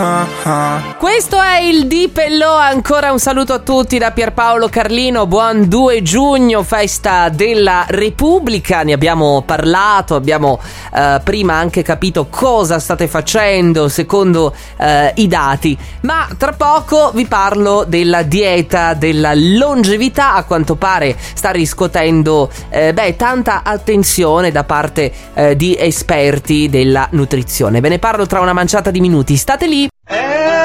Questo è il Deep Hello, ancora un saluto a tutti da Pierpaolo Carlino, buon 2 giugno, festa della Repubblica, ne abbiamo parlato, abbiamo prima anche capito cosa state facendo secondo i dati, ma tra poco vi parlo della dieta della longevità, a quanto pare sta riscuotendo tanta attenzione da parte di esperti della nutrizione. Ve ne parlo tra una manciata di minuti, state lì.